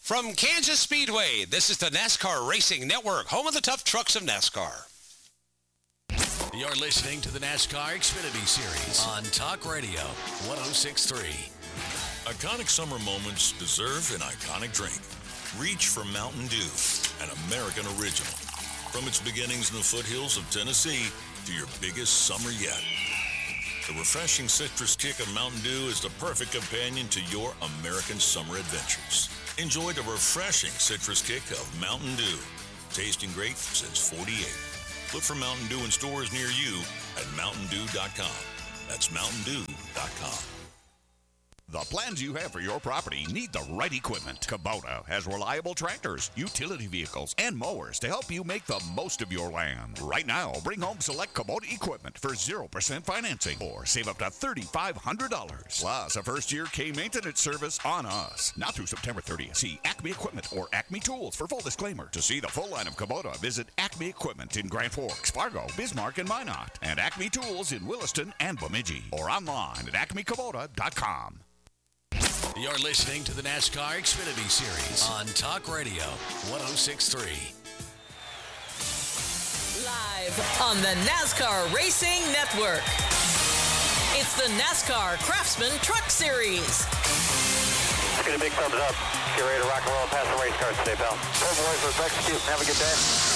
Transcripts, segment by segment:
From Kansas Speedway, this is the NASCAR Racing Network, home of the tough trucks of NASCAR. You're listening to the NASCAR Xfinity Series on Talk Radio 106.3. Iconic summer moments deserve an iconic drink. Reach for Mountain Dew, an American original. From its beginnings in the foothills of Tennessee to your biggest summer yet. The refreshing citrus kick of Mountain Dew is the perfect companion to your American summer adventures. Enjoy the refreshing citrus kick of Mountain Dew. Tasting great since 48. Look for Mountain Dew in stores near you at MountainDew.com. That's MountainDew.com. The plans you have for your property need the right equipment. Kubota has reliable tractors, utility vehicles, and mowers to help you make the most of your land. Right now, bring home select Kubota equipment for 0% financing or save up to $3,500. Plus, a first-year K-maintenance service on us. Now through September 30th. See Acme Equipment or Acme Tools for full disclaimer. To see the full line of Kubota, visit Acme Equipment in Grand Forks, Fargo, Bismarck, and Minot, and Acme Tools in Williston and Bemidji, or online at acmekubota.com. You're listening to the NASCAR Xfinity Series on Talk Radio 106.3. Live on the NASCAR Racing Network. It's the NASCAR Craftsman Truck Series. Let's get a big thumbs up. Get ready to rock and roll past the race cars today, pal. Hey, boys, let's execute. Have a good day.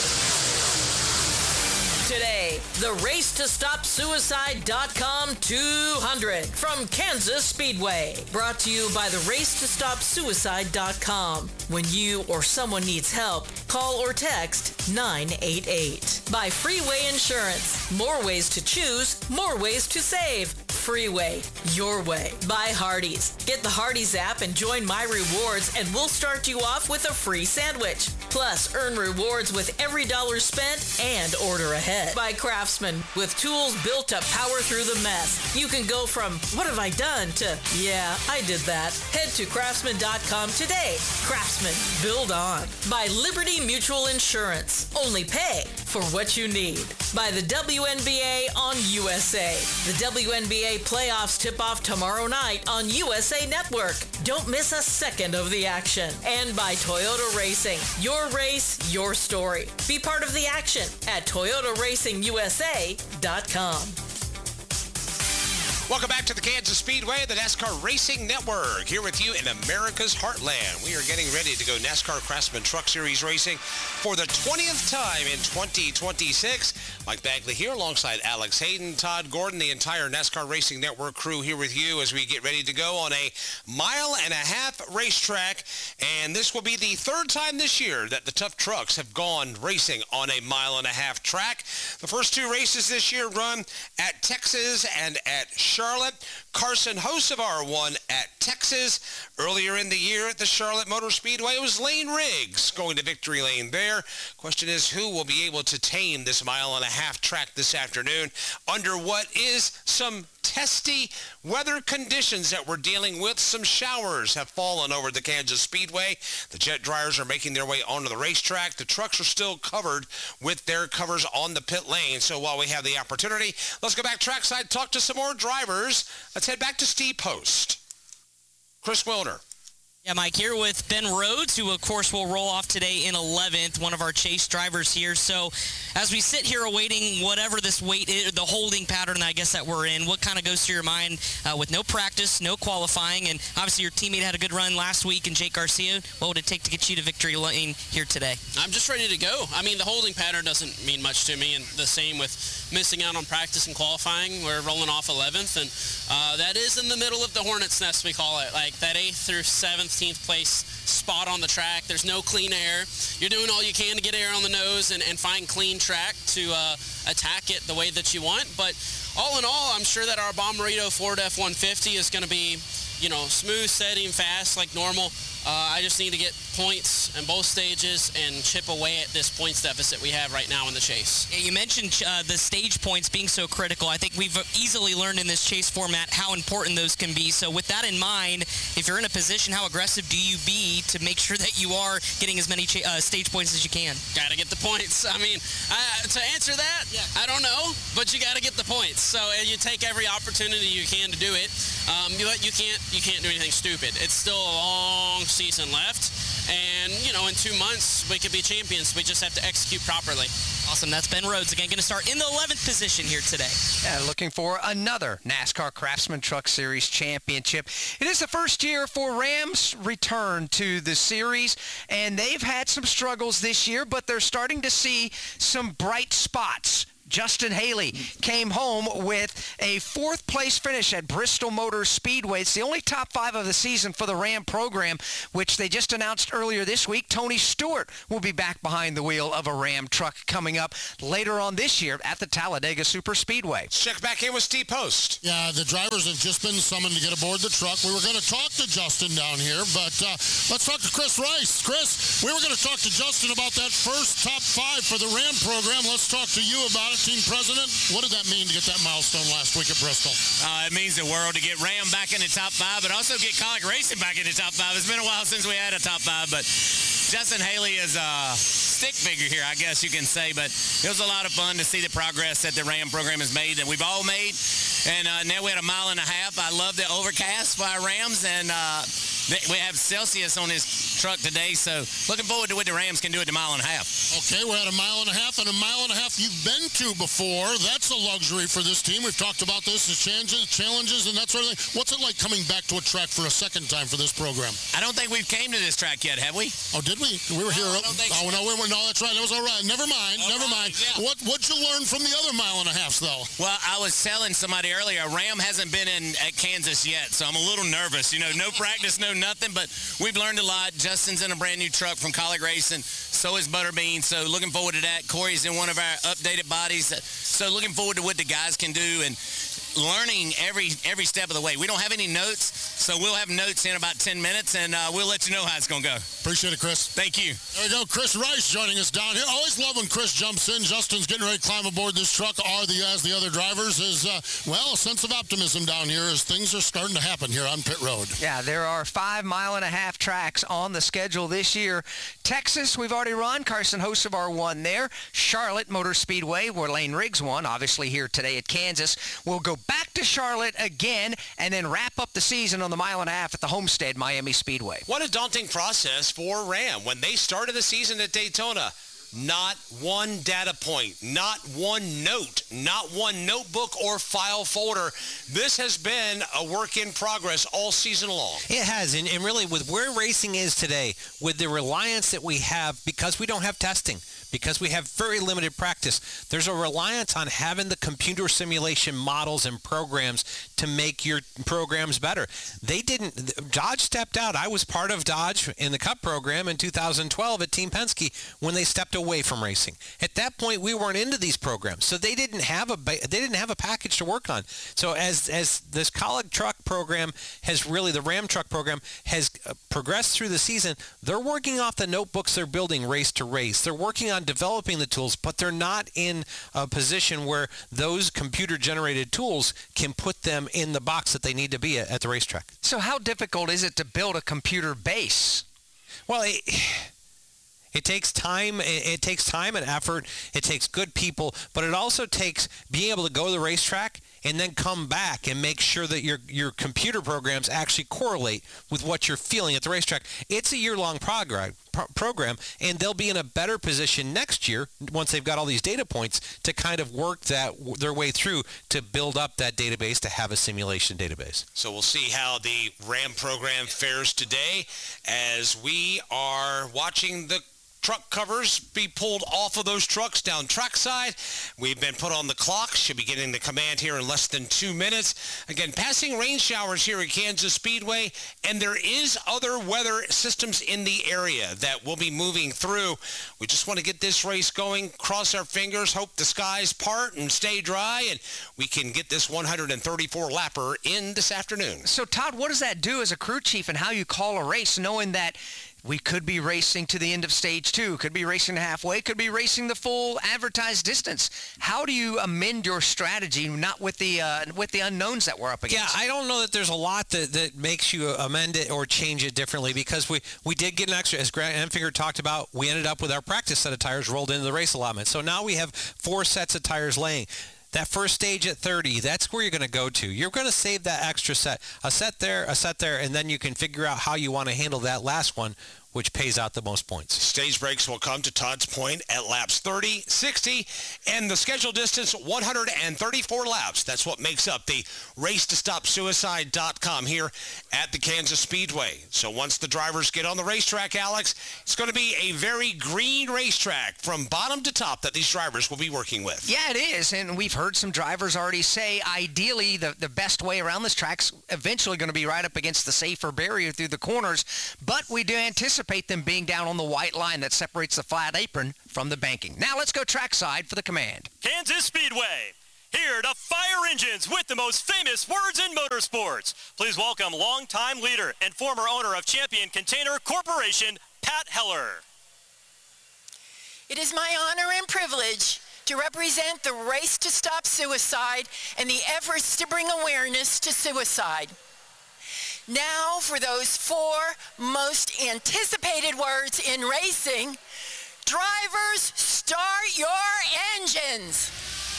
Today, the Race to Stop Suicide.com 200 from Kansas Speedway. Brought to you by the Race to Stop Suicide.com. When you or someone needs help, call or text 988. By Freeway Insurance. More ways to choose, more ways to save. Freeway, your way. By Hardee's. Get the Hardee's app and join My Rewards, and we'll start you off with a free sandwich. Plus, earn rewards with every dollar spent and order ahead. By Craftsman. With tools built to power through the mess. You can go from, what have I done, to, yeah, I did that. Head to craftsman.com today. Craftsman, build on. By Liberty Mutual Insurance. Only pay for what you need. By the WNBA on USA. The WNBA playoffs tip off tomorrow night on USA Network. Don't miss a second of the action. And by Toyota Racing. Your race, your story. Be part of the action at ToyotaRacingUSA.com. Welcome back to the Kansas Speedway, the NASCAR Racing Network, here with you in America's heartland. We are getting ready to go NASCAR Craftsman Truck Series racing for the 20th time in 2026. Mike Bagley here alongside Alex Hayden, Todd Gordon, the entire NASCAR Racing Network crew here with you as we get ready to go on a mile-and-a-half racetrack. And this will be the third time this year that the tough trucks have gone racing on a mile-and-a-half track. The first two races this year run at Texas and at Charlotte. Carson Hocevar won at Texas. Earlier in the year at the Charlotte Motor Speedway, it was Lane Riggs going to victory lane there. Question is, who will be able to tame this mile-and-a-half track this afternoon under what is some testy weather conditions that we're dealing with? Some showers have fallen over the Kansas Speedway. The jet dryers are making their way onto the racetrack. The trucks are still covered with their covers on the pit lane. So while we have the opportunity, let's go back trackside, talk to some more drivers. Let's head back to Steve Post. Chris Wilner. Yeah, Mike, here with Ben Rhodes, who, of course, will roll off today in 11th, one of our chase drivers here. So as we sit here awaiting whatever this wait is, the holding pattern, I guess, that we're in, what kind of goes through your mind with no practice, no qualifying, and obviously your teammate had a good run last week, and Jake Garcia, what would it take to get you to victory lane here today? I'm just ready to go. I mean, the holding pattern doesn't mean much to me, and the same with missing out on practice and qualifying. We're rolling off 11th, and that is in the middle of the hornet's nest, we call it, like that 8th through 17th place spot on the track. There's no clean air. You're doing all you can to get air on the nose and find clean track to attack it the way that you want. But all in all, I'm sure that our Bommarito Ford F-150 is going to be, smooth, steady, and fast like normal. I just need to get points in both stages and chip away at this points deficit we have right now in the chase. Yeah, you mentioned the stage points being so critical. I think we've easily learned in this chase format how important those can be. So with that in mind, if you're in a position, how aggressive do you be to make sure that you are getting as many stage points as you can? Got to get the points. I mean, to answer that, I don't know, but you got to get the points. So you take every opportunity you can to do it. But you can't do anything stupid. It's still a long season left. And, in 2 months, we could be champions. We just have to execute properly. Awesome. That's Ben Rhodes again, going to start in the 11th position here today. Yeah, looking for another NASCAR Craftsman Truck Series championship. It is the first year for Rams' return to the series, and they've had some struggles this year, but they're starting to see some bright spots. Justin Haley came home with a fourth-place finish at Bristol Motor Speedway. It's the only top 5 of the season for the Ram program, which they just announced earlier this week. Tony Stewart will be back behind the wheel of a Ram truck coming up later on this year at the Talladega Superspeedway. Check back in with Steve Post. Yeah, the drivers have just been summoned to get aboard the truck. We were going to talk to Justin down here, but let's talk to Chris Rice. Chris, we were going to talk to Justin about that first top 5 for the Ram program. Let's talk to you about it. Team president, what did that mean to get that milestone last week at Bristol? It means the world to get Ram back in the top 5, but also get Kaulig Racing back in the top 5. It's been a while since we had a top 5, but Justin Haley is a stick figure here, I guess you can say, but it was a lot of fun to see the progress that the Ram program has made, that we've all made, and now we had a mile and a half. I love the overcast by Rams, and we have Celsius on his truck today, so looking forward to what the Rams can do at the mile and a half. Okay, we're at a mile and a half, and a mile and a half you've been to before. That's a luxury for this team. We've talked about this, the challenges, and that sort of thing. What's it like coming back to a track for a second time for this program? I don't think we've came to this track yet, have we? Oh, did we? We were here. I don't think so. No, that's right. That was all right. Never mind. Yeah. What'd you learn from the other mile and a half, though? Well, I was telling somebody earlier, Ram hasn't been in at Kansas yet, so I'm a little nervous. No practice, no nothing, but we've learned a lot. Justin's in a brand new truck from Kaulig Racing. So is Butterbean. So looking forward to that. Corey's in one of our updated bodies. So looking forward to what the guys can do and learning every step of the way. We don't have any notes, so we'll have notes in about 10 minutes, and we'll let you know how it's going to go. Appreciate it, Chris. Thank you. There we go. Chris Rice joining us down here. Always love when Chris jumps in. Justin's getting ready to climb aboard this truck, as the other drivers. Is a sense of optimism down here as things are starting to happen here on pit road. Yeah, there are 5 mile-and-a-half tracks on the schedule this year. Texas, we've already run. Carson Hocevar won there. Charlotte Motor Speedway, where Lane Riggs won, obviously here today at Kansas. We'll go back to Charlotte again and then wrap up the season on the mile-and-a-half at the Homestead Miami Speedway. What a daunting process for Ram. When they started the season at Daytona, not one data point, not one note, not one notebook or file folder. This has been a work in progress all season long. It has, and really with where racing is today, with the reliance that we have, because we don't have testing, because we have very limited practice, there's a reliance on having the computer simulation models and programs to make your programs better. Dodge stepped out. I was part of Dodge in the Cup program in 2012 at Team Penske when they stepped away from racing. At that point, we weren't into these programs, so they didn't have a package to work on. So as this Kaulig truck program has really, the Ram truck program has progressed through the season, they're working off the notebooks they're building race to race. They're working on developing the tools, but they're not in a position where those computer-generated tools can put them in the box that they need to be at the racetrack. So how difficult is it to build a computer base? Well, it takes time. It takes time and effort. It takes good people, but it also takes being able to go to the racetrack and then come back and make sure that your computer programs actually correlate with what you're feeling at the racetrack. It's a year-long program, and they'll be in a better position next year once they've got all these data points to kind of work their way through to build up that database to have a simulation database. So we'll see how the Ram program fares today as we are watching the truck covers be pulled off of those trucks down trackside. We've been put on the clock. Should be getting the command here in less than 2 minutes. Again, passing rain showers here at Kansas Speedway, and there is other weather systems in the area that will be moving through. We just want to get this race going, cross our fingers, hope the skies part and stay dry, and we can get this 134-lapper in this afternoon. So, Todd, what does that do as a crew chief and how you call a race, knowing that we could be racing to the end of stage 2, could be racing halfway, could be racing the full advertised distance? How do you amend your strategy, not with the unknowns that we're up against? Yeah, I don't know that there's a lot that makes you amend it or change it differently, because we did get an extra, as Grant Enfinger talked about, we ended up with our practice set of tires rolled into the race allotment. So now we have 4 sets of tires laying. That first stage at 30, that's where you're going to go to. You're going to save that extra set. A set there, and then you can figure out how you want to handle that last one which pays out the most points. Stage breaks will come to Todd's Point at laps 30, 60, and the scheduled distance 134 laps. That's what makes up the racetostopsuicide.com here at the Kansas Speedway. So once the drivers get on the racetrack, Alex, it's going to be a very green racetrack from bottom to top that these drivers will be working with. Yeah, it is, and we've heard some drivers already say ideally the best way around this track's eventually going to be right up against the safer barrier through the corners, but we do anticipate them being down on the white line that separates the flat apron from the banking. Now let's go trackside for the command. Kansas Speedway, here to fire engines with the most famous words in motorsports. Please welcome longtime leader and former owner of Champion Container Corporation, Pat Heller. It is my honor and privilege to represent the Race to Stop Suicide and the efforts to bring awareness to suicide. Now for those 4 most anticipated words in racing. Drivers, start your engines.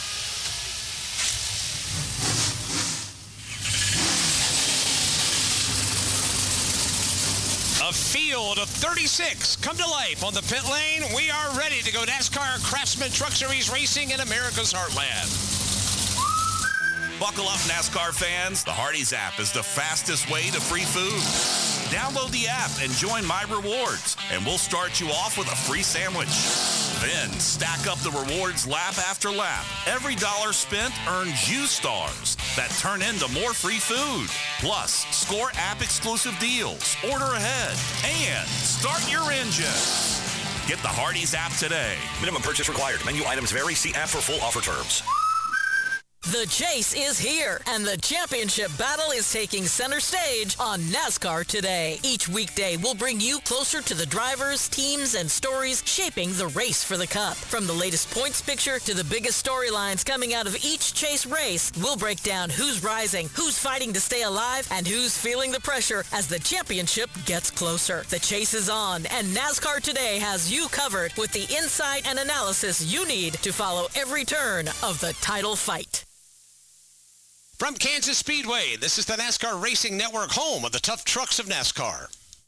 A field of 36 come to life on the pit lane. We are ready to go NASCAR Craftsman Truck Series racing in America's heartland. Buckle up, NASCAR fans. The Hardee's app is the fastest way to free food. Download the app and join My Rewards, and we'll start you off with a free sandwich. Then stack up the rewards lap after lap. Every dollar spent earns you stars that turn into more free food. Plus, score app-exclusive deals, order ahead, and start your engine. Get the Hardee's app today. Minimum purchase required. Menu items vary. See app for full offer terms. The chase is here, and the championship battle is taking center stage on NASCAR Today. Each weekday, we'll bring you closer to the drivers, teams, and stories shaping the race for the Cup. From the latest points picture to the biggest storylines coming out of each chase race, we'll break down who's rising, who's fighting to stay alive, and who's feeling the pressure as the championship gets closer. The chase is on, and NASCAR Today has you covered with the insight and analysis you need to follow every turn of the title fight. From Kansas Speedway, this is the NASCAR Racing Network, home of the tough trucks of NASCAR.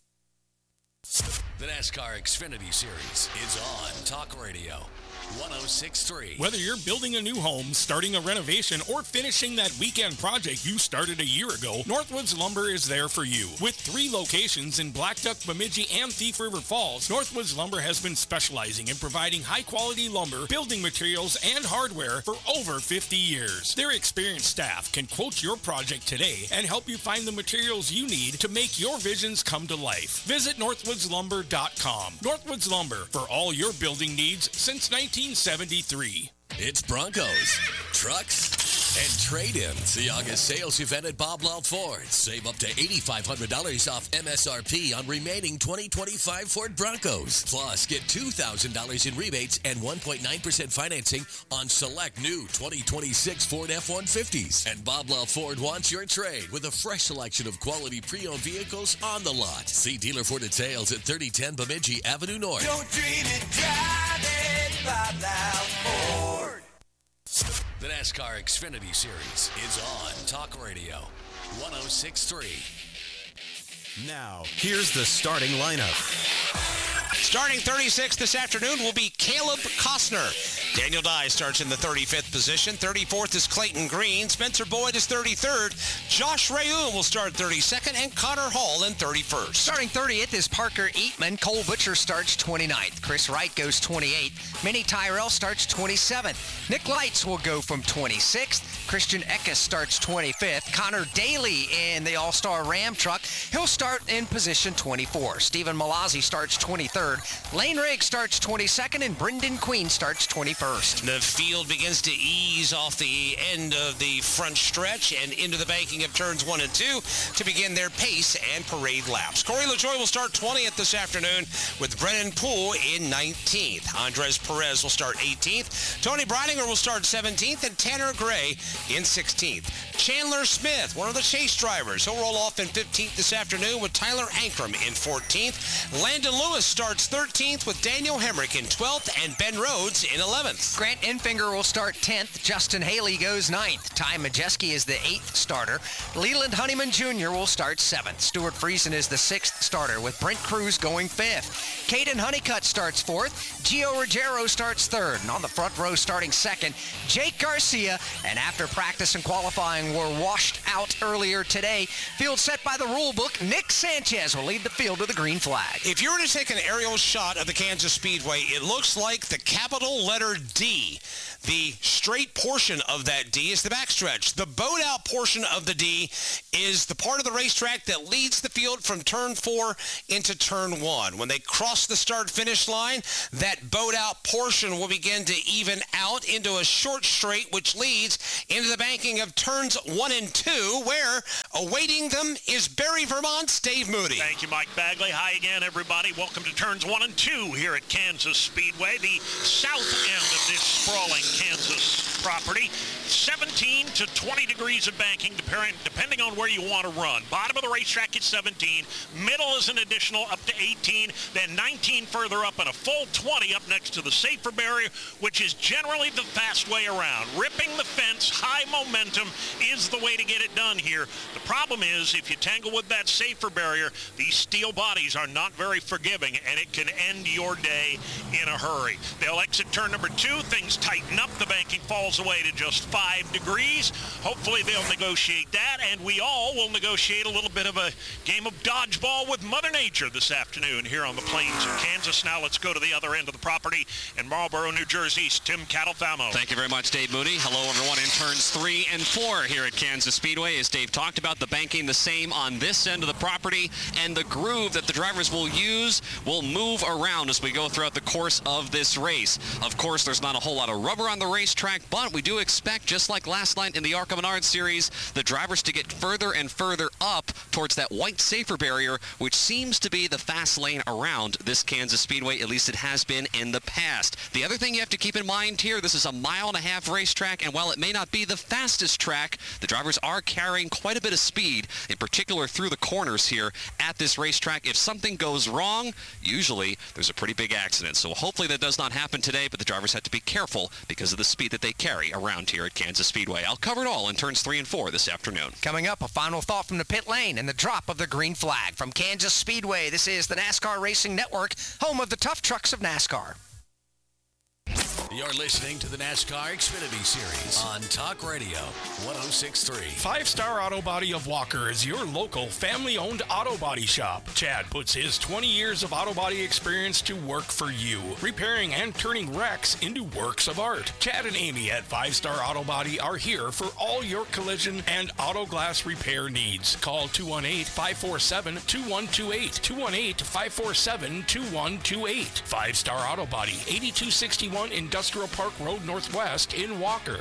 The NASCAR Xfinity Series is on Talk Radio 106.3. Whether you're building a new home, starting a renovation, or finishing that weekend project you started a year ago, Northwoods Lumber is there for you. With 3 locations in Black Duck, Bemidji, and Thief River Falls, Northwoods Lumber has been specializing in providing high-quality lumber, building materials, and hardware for over 50 years. Their experienced staff can quote your project today and help you find the materials you need to make your visions come to life. Visit northwoodslumber.com. Northwoods Lumber, for all your building needs since 1973. It's Broncos, trucks, and trade-ins. The August sales event at Bob Law Ford. Save up to $8,500 off MSRP on remaining 2025 Ford Broncos. Plus, get $2,000 in rebates and 1.9% financing on select new 2026 Ford F-150s. And Bob Law Ford wants your trade with a fresh selection of quality pre-owned vehicles on the lot. See dealer Ford at sales at 3010 Bemidji Avenue North. Don't dream it, drive it, Bob Law Ford. The NASCAR Xfinity Series is on Talk Radio 106.3. Now, here's the starting lineup. Starting 36 this afternoon will be Caleb Costner. Daniel Dye starts in the 35th position. 34th is Clayton Green. Spencer Boyd is 33rd. Josh Rayoum will start 32nd, and Connor Hall in 31st. Starting 30th is Parker Eatman. Cole Butcher starts 29th. Chris Wright goes 28th. Minnie Tyrell starts 27th. Nick Lights will go from 26th. Christian Eckes starts 25th. Connor Daly in the All-Star Ram truck. He'll start in position 24. Stephen Malazzi starts 23rd. Lane Riggs starts 22nd, and Brendan Queen starts 21st. The field begins to ease off the end of the front stretch and into the banking of turns 1 and 2 to begin their pace and parade laps. Corey LaJoie will start 20th this afternoon, with Brennan Poole in 19th. Andres Perez will start 18th. Tony Breidinger will start 17th, and Tanner Gray in 16th. Chandler Smith, one of the chase drivers, he'll roll off in 15th this afternoon with Tyler Ankrum in 14th. Landon Lewis starts 13th with Daniel Hemrick in 12th, and Ben Rhodes in 11th. 11th. Grant Enfinger will start 10th. Justin Haley goes 9th. Ty Majeski is the 8th starter. Leland Honeyman Jr. will start 7th. Stuart Friesen is the 6th starter, with Brent Cruz going 5th. Caden Honeycutt starts 4th. Gio Ruggiero starts 3rd. And on the front row starting 2nd, Jake Garcia. And after practice and qualifying were washed out earlier today, field set by the rule book, Nick Sanchez will lead the field with a green flag. If you were to take an aerial shot of the Kansas Speedway, it looks like the capital letter D. The straight portion of that D is the backstretch. The boat-out portion of the D is the part of the racetrack that leads the field from turn 4 into turn 1. When they cross the start-finish line, that boat-out portion will begin to even out into a short straight, which leads into the banking of turns 1 and 2, where awaiting them is Barry, Vermont's Dave Moody. Thank you, Mike Bagley. Hi again, everybody. Welcome to turns 1 and 2 here at Kansas Speedway, the south end of this sprawling Kansas property. 17 to 20 degrees of banking, depending on where you want to run. Bottom of the racetrack is 17. Middle is an additional up to 18. Then 19 further up and a full 20 up next to the safer barrier, which is generally the fast way around. Ripping the fence, high momentum is the way to get it done here. The problem is, if you tangle with that safer barrier, these steel bodies are not very forgiving, and it can end your day in a hurry. They'll exit turn number 2. Things tighten up. The banking falls away to just 5 degrees. Hopefully they'll negotiate that, and we all will negotiate a little bit of a game of dodgeball with Mother Nature this afternoon here on the plains of Kansas. Now let's go to the other end of the property in Marlboro, New Jersey's Tim Catalfamo. Thank you very much, Dave Moody. Hello, everyone, in turns 3 and 4 here at Kansas Speedway. As Dave talked about, the banking the same on this end of the property, and the groove that the drivers will use will move around as we go throughout the course of this race. Of course, there's not a whole lot of rubber on the racetrack, but we do expect, just like last night in the ARCA Menard Series, the drivers to get further and further up towards that white safer barrier, which seems to be the fast lane around this Kansas Speedway. At least it has been in the past. The other thing you have to keep in mind here, this is a 1.5-mile racetrack, and while it may not be the fastest track, the drivers are carrying quite a bit of speed, in particular through the corners here at this racetrack. If something goes wrong, usually there's a pretty big accident. So hopefully that does not happen today, but the drivers have to be careful because of the speed that they carry around here at Kansas Speedway. I'll cover it all in turns 3 and 4 this afternoon. Coming up, a final thought from the pit lane and the drop of the green flag from Kansas Speedway. This is the NASCAR Racing Network, home of the tough trucks of NASCAR. You're listening to the NASCAR Xfinity Series on Talk Radio 106.3. 5-Star Auto Body of Walker is your local family-owned auto body shop. Chad puts his 20 years of auto body experience to work for you, repairing and turning wrecks into works of art. Chad and Amy at 5-Star Auto Body are here for all your collision and auto glass repair needs. Call 218-547-2128. 218-547-2128. 5-Star Auto Body, 8261 Industrial Park Road Northwest in Walker.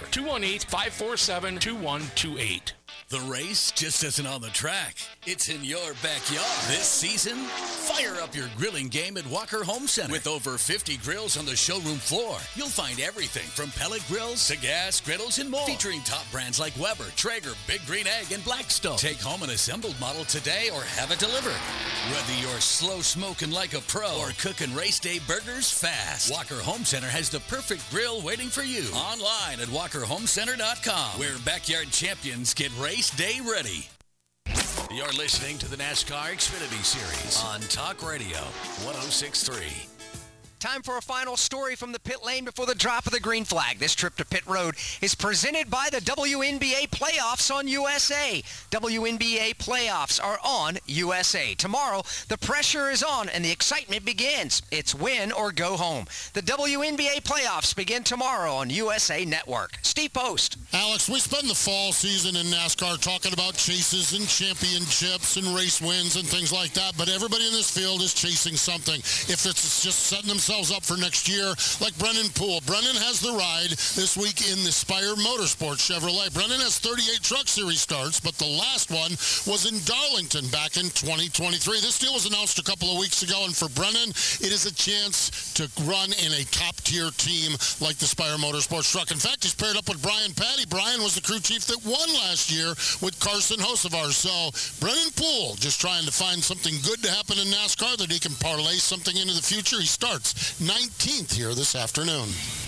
218-547-2128. The race just isn't on the track. It's in your backyard. This season, fire up your grilling game at Walker Home Center. With over 50 grills on the showroom floor, you'll find everything from pellet grills to gas griddles and more. Featuring top brands like Weber, Traeger, Big Green Egg, and Blackstone. Take home an assembled model today or have it delivered. Whether you're slow smoking like a pro or cooking race day burgers fast, Walker Home Center has the perfect grill waiting for you. Online at walkerhomecenter.com, where backyard champions get race day ready. You're listening to the NASCAR Xfinity Series on Talk Radio 106.3. Time for a final story from the pit lane before the drop of the green flag. This trip to pit road is presented by the WNBA playoffs on USA. WNBA playoffs are on USA. Tomorrow, the pressure is on and the excitement begins. It's win or go home. The WNBA playoffs begin tomorrow on USA Network. Steve Post. Alex, we spend the fall season in NASCAR talking about chases and championships and race wins and things like that, but everybody in this field is chasing something. If it's just setting themselves up for next year, like Brennan Poole. Brennan has the ride this week in the Spire Motorsports Chevrolet. Brennan has 38 Truck Series starts, but the last one was in Darlington back in 2023. This deal was announced a couple of weeks ago, and for Brennan, it is a chance to run in a top-tier team like the Spire Motorsports truck. In fact, he's paired up with Brian Patty. Brian was the crew chief that won last year with Carson Hocevar. So Brennan Poole just trying to find something good to happen in NASCAR that he can parlay something into the future. He starts 19th here this afternoon.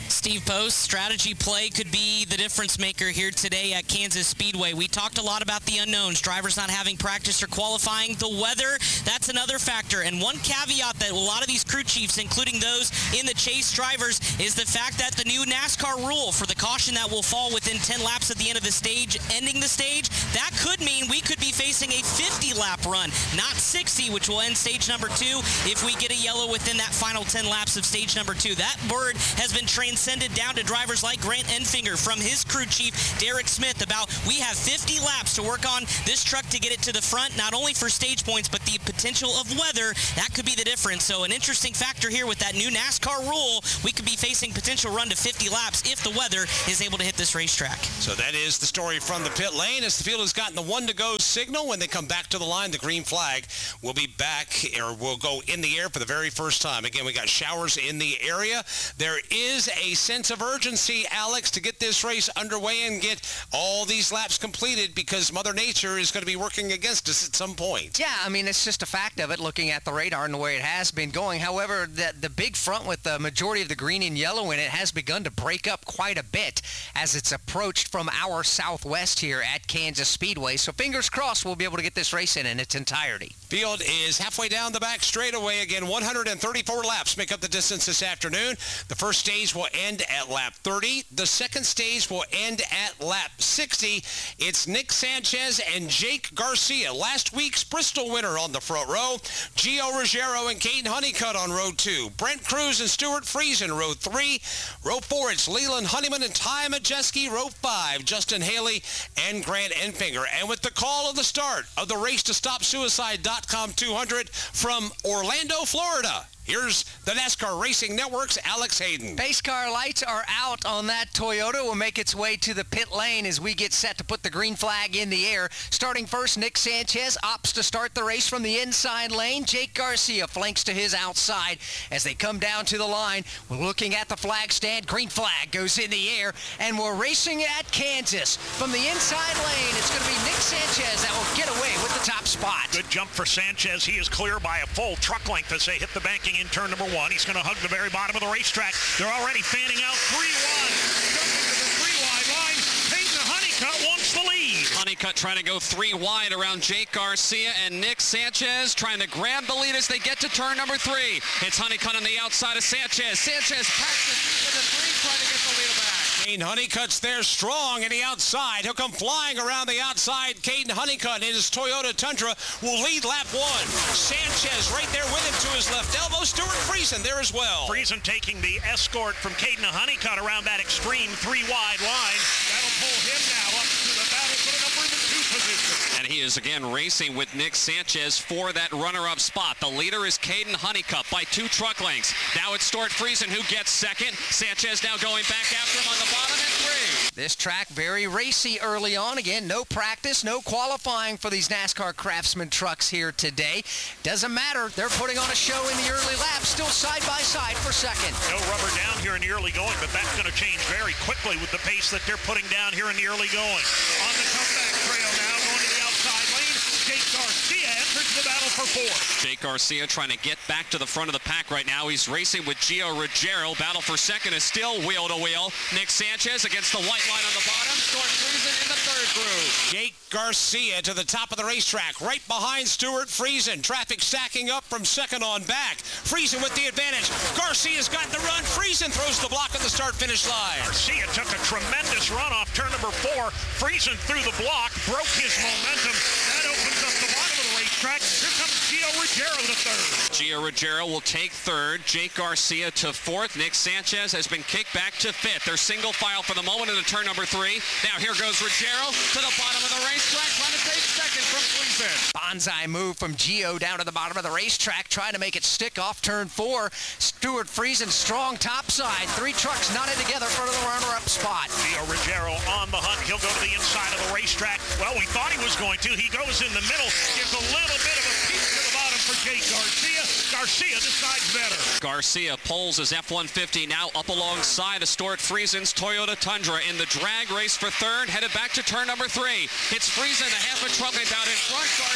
Steve Post, strategy play could be the difference maker here today at Kansas Speedway. We talked a lot about the unknowns, drivers not having practice or qualifying. The weather, that's another factor. And one caveat that a lot of these crew chiefs, including those in the chase drivers, is the fact that the new NASCAR rule for the caution that will fall within 10 laps at the end of the stage, ending the stage, that could mean we could be facing a 50-lap run, not 60, which will end stage number 2 if we get a yellow within that final 10 laps of stage number 2. That word has been transcended down to drivers like Grant Enfinger from his crew chief, Derek Smith, about we have 50 laps to work on this truck to get it to the front, not only for stage points, but the potential of weather. That could be the difference. So an interesting factor here with that new NASCAR rule, we could be facing potential run to 50 laps if the weather is able to hit this racetrack. So that is the story from the pit lane as the field has gotten the 1-to-go signal. When they come back to the line, the green flag will be back, or will go in the air for the very first time. Again, we got showers in the area. There is a sense of urgency, Alex, to get this race underway and get all these laps completed because Mother Nature is going to be working against us at some point. Yeah, I mean, it's just a fact of it, looking at the radar and the way it has been going. However, the big front with the majority of the green and yellow in it has begun to break up quite a bit as it's approached from our southwest here at Kansas Speedway. So fingers crossed we'll be able to get this race in its entirety. Field is halfway down the back straightaway. Again, 134 laps make up the distance this afternoon. The first stage will end at lap 30. The second stage will end at lap 60. It's Nick Sanchez and Jake Garcia, last week's Bristol winner, on the front row. Gio Ruggiero and Caden Honeycutt on row 2. Brent Cruz and Stuart Friesen, row 3. Row 4, it's Leland Honeyman and Ty Majeski. Row 5, Justin Haley and Grant Enfinger. And with the call of the start of the Race to Stop Suicide.com 200 from Orlando, Florida, here's the NASCAR Racing Network's Alex Hayden. Pace car lights are out on that Toyota. Will make its way to the pit lane as we get set to put the green flag in the air. Starting first, Nick Sanchez opts to start the race from the inside lane. Jake Garcia flanks to his outside as they come down to the line. We're looking at the flag stand. Green flag goes in the air, and we're racing at Kansas. From the inside lane, it's going to be Nick Sanchez that will get away with the top spot. Good jump for Sanchez. He is clear by a full truck length as they hit the banking in turn number 1. He's going to hug the very bottom of the racetrack. They're already fanning out 3 wide. Jumping to the 3 wide line. Peyton Honeycutt wants the lead. Honeycutt trying to go 3 wide around Jake Garcia, and Nick Sanchez trying to grab the lead as they get to turn number 3. It's Honeycutt on the outside of Sanchez. Sanchez packs the lead to the 3, trying to get the lead back. Caden Honeycutt's there strong in the outside. He'll come flying around the outside. Caden Honeycutt in his Toyota Tundra will lead lap 1. Sanchez right there with him to his left elbow. Stuart Friesen there as well. Friesen taking the escort from Caden Honeycutt around that extreme 3 wide line. That'll pull him now up to the battle for the number 2 position. And he is again racing with Nick Sanchez for that runner-up spot. The leader is Caden Honeycutt by 2 truck lengths. Now it's Stuart Friesen who gets second. Sanchez now going back after him on the bottom at 3. This track very racy early on. Again, no practice, no qualifying for these NASCAR Craftsman trucks here today. Doesn't matter. They're putting on a show in the early laps, still side by side for second. No rubber down here in the early going, but that's going to change very quickly with the pace that they're putting down here in the early going. On the comeback trail now, going to the outside lane. Jake Garcia enters the battle for 4. Jake Garcia trying to get back to the front of the pack right now. He's racing with Gio Ruggiero. Battle for second is still wheel to wheel. Nick Sanchez against the white line on the bottom. Stuart Friesen in the 3rd groove. Jake Garcia to the top of the racetrack, right behind Stuart Friesen. Traffic stacking up from second on back. Friesen with the advantage. Garcia's got the run. Friesen throws the block at the start-finish line. Garcia took a tremendous run off turn number 4. Friesen through the block, broke his momentum. That opens up the bottom of the racetrack. Here comes Gio Ruggiero to 3rd. Gio Ruggiero will take 3rd. Jake Garcia to 4th. Nick Sanchez has been kicked back to 5th. They're single file for the moment into turn number 3. Now here goes Ruggiero to the bottom of the racetrack, trying to take second from Friesen. Bonsai move from Gio down to the bottom of the racetrack, trying to make it stick off turn 4. Stuart Friesen strong topside. 3 trucks knotted together for the runner-up spot. Gio Ruggiero on the hunt. He'll go to the inside of the racetrack. Well, we thought he was going to. He goes in the middle, gives a little bit of a peek to the bottom for Jake Garcia. Garcia decides better. Garcia pulls his F-150 now up alongside of Stuart Friesen's Toyota Tundra in the drag race for 3rd, headed back to turn number 3. It's Friesen, a half a truck length out in front. Garcia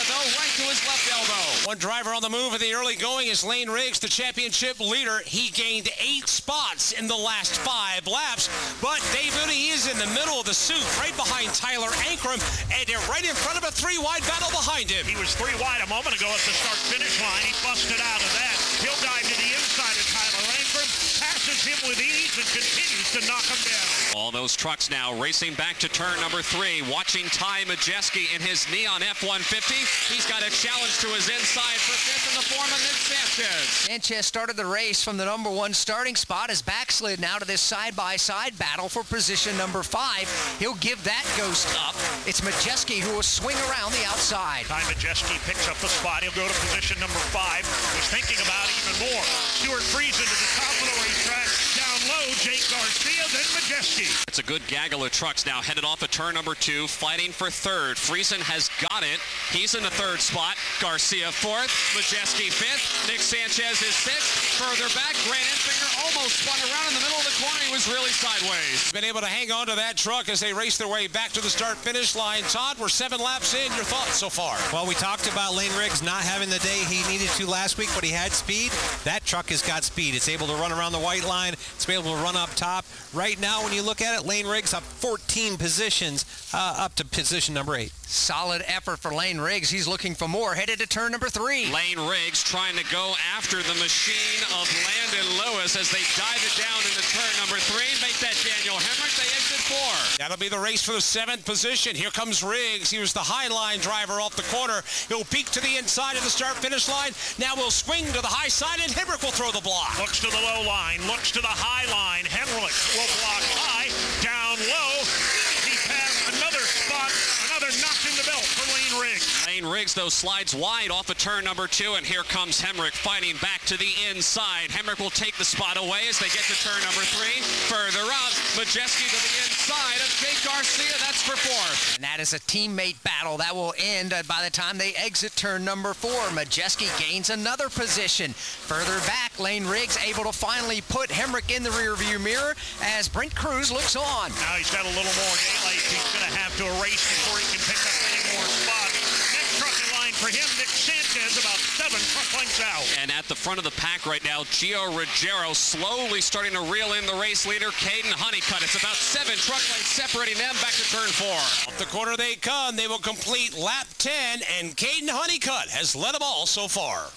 though, right to his left elbow. One driver on the move in the early going is Lane Riggs, the championship leader. He gained 8 spots in the last 5 laps, but Dave Udy is in the middle of the soup, right behind Tyler Ankrum, and they're right in front of a 3-wide battle behind him. He was 3 wide a moment ago at the start-finish line. He busted out of that. He'll dive to the inside of Tyler Ankrum, passes him with ease, and continues to knock him down. All those trucks now racing back to turn number 3, watching Ty Majeski in his Neon F-150. He's got a challenge to his inside for 5th in the form of Nick Sanchez. Sanchez started the race from the number 1 starting spot, has backslid now to this side-by-side battle for position number 5. He'll give that ghost up. It's Majeski who will swing around the outside. Ty Majeski picks up the spot. He'll go to position number 5. He's thinking about even more. Stuart Friesen to the top of the racetrack. Down low, Jake Garcia, then Majeski. It's a good gaggle of trucks now headed off of turn number 2, fighting for 3rd. Friesen has got it. He's in the 3rd spot. Garcia 4th. Majeski 5th. Nick Sanchez is 6th. Further back, Grant Enfinger almost spun around in the middle of the corner. He was really sideways. Been able to hang on to that truck as they race their way back to the start-finish line. Todd, we're 7 laps in. Your thoughts so far? Well, we talked about Lane Riggs not having the day he needed to last week, but he had speed. That truck has got speed. It's able to run around the white line. It's able to run up top. Right now, when you look at it, Lane Riggs up 14 positions, up to position number 8. Solid effort for Lane Riggs. He's looking for more, headed to turn number 3. Lane Riggs trying to go after the machine of Landon Lewis as they dive it down into turn number 3. Make that Daniel Hemrick. They exit 4. That'll be the race for the 7th position. Here comes Riggs. He was the high line driver off the corner. He'll peek to the inside of the start-finish line. Now we'll swing to the high side, and Hemrick will throw the block. Looks to the low line. Looks to the high line. Hemrick will block high. Down low. He passed another spot. Another notch in the belt for Lane Riggs. Lane Riggs, though, slides wide off of turn number 2, and here comes Hemrick fighting back to the inside. Hemrick will take the spot away as they get to turn number 3. Further up, Majeski to the inside of Jake Garcia. That's for 4th. And that is a teammate battle. That will end by the time they exit turn number 4. Majeski gains another position. Further back, Lane Riggs able to finally put Hemrick in the rearview mirror as Brent Cruz looks on. Now he's got a little more daylight. He's going to have to erase before he can pick up any more spots. Next truck in line for him, Nick Sanchez, about 7 truck lengths out. And at the front of the pack right now, Gio Ruggiero slowly starting to reel in the race leader, Caden Honeycutt. It's about 7 truck lengths separating them back to turn 4. Off the corner they come. They will complete lap 10, and Caden Honeycutt has led them all so far.